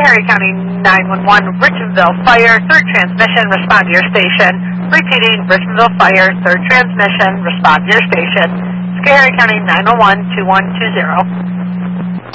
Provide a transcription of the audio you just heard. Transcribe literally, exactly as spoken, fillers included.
Harry County nine one one, Richmondville Fire, third transmission, respond to your station. Repeating, Richmondville Fire, third transmission, respond to your station. Harry County nine one one, two one two zero.